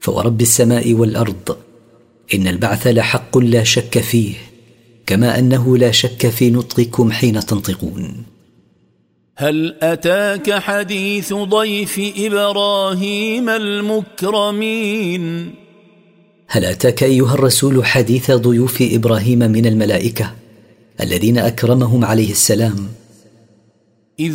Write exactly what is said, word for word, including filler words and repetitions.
فورب السماء والأرض إن البعث لحق لا شك فيه، كما أنه لا شك في نطقكم حين تنطقون. هل أتاك حديث ضيف إبراهيم المكرمين؟ هل أتاك أيها الرسول حديث ضيوف إبراهيم من الملائكة الذين أكرمهم عليه السلام